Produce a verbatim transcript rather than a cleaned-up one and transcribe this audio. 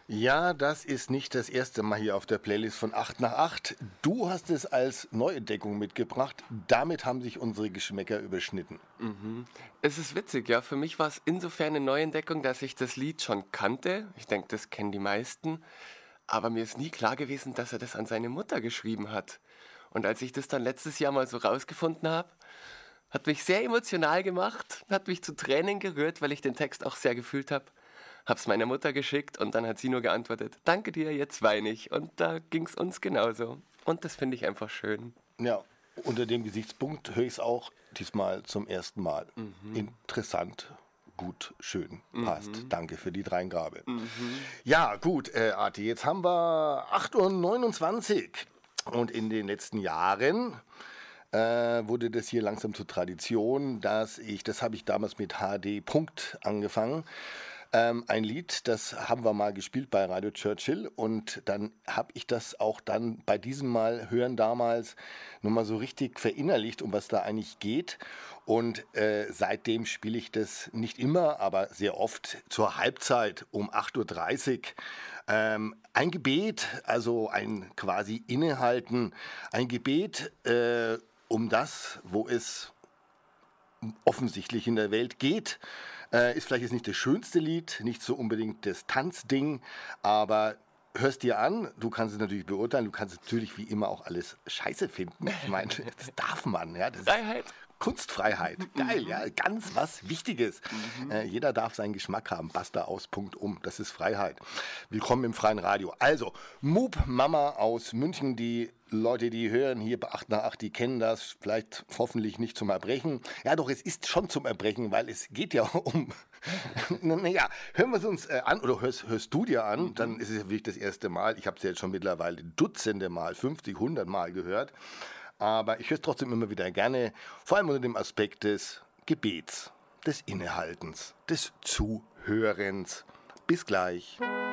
Ja, das ist nicht das erste Mal hier auf der Playlist von acht nach acht. Du hast es als Neuentdeckung mitgebracht. Damit haben sich unsere Geschmäcker überschnitten. Mhm. Es ist witzig, ja. Für mich war es insofern eine Neuentdeckung, dass ich das Lied schon kannte. Ich denke, das kennen die meisten. Aber mir ist nie klar gewesen, dass er das an seine Mutter geschrieben hat. Und als ich das dann letztes Jahr mal so rausgefunden habe, hat mich sehr emotional gemacht, hat mich zu Tränen gerührt, weil ich den Text auch sehr gefühlt habe. Hab's meiner Mutter geschickt und dann hat sie nur geantwortet, danke dir, jetzt weine ich. Und da ging's uns genauso. Und das finde ich einfach schön. Ja, unter dem Gesichtspunkt höre ich es auch diesmal zum ersten Mal. Mhm. Interessant, gut, schön, passt. Mhm. Danke für die Dreingabe. Mhm. Ja, gut, äh, Arti, jetzt haben wir acht Uhr neunundzwanzig und in den letzten Jahren äh, wurde das hier langsam zur Tradition, dass ich, das habe ich damals mit H D Punkt angefangen, Ähm, ein Lied, das haben wir mal gespielt bei Radio Churchill und dann habe ich das auch dann bei diesem Mal hören damals nochmal so richtig verinnerlicht, um was da eigentlich geht. Und äh, seitdem spiele ich das nicht immer, aber sehr oft zur Halbzeit um acht Uhr dreißig. Ähm, ein Gebet, also ein quasi Innehalten, ein Gebet äh, um das, wo es offensichtlich in der Welt geht. Äh, ist vielleicht jetzt nicht das schönste Lied, nicht so unbedingt das Tanzding, aber hörst dir an, du kannst es natürlich beurteilen, du kannst natürlich wie immer auch alles scheiße finden. Ich meine, das darf man, ja. Das Freiheit. Kunstfreiheit, geil, ja, ganz was Wichtiges. Mhm. Äh, jeder darf seinen Geschmack haben, basta aus, Punkt, um, das ist Freiheit. Willkommen im freien Radio. Also, Moop Mama aus München, die Leute, die hören hier bei acht nach acht, die kennen das, vielleicht hoffentlich nicht zum Erbrechen. Ja doch, es ist schon zum Erbrechen, weil es geht ja um, naja, hören wir es uns äh, an, oder hörst, hörst du dir an, mhm. dann ist es ja wirklich das erste Mal, ich habe es jetzt schon mittlerweile dutzende Mal, fünfzig, hundert Mal gehört. Aber ich höre es trotzdem immer wieder gerne, vor allem unter dem Aspekt des Gebets, des Innehaltens, des Zuhörens. Bis gleich.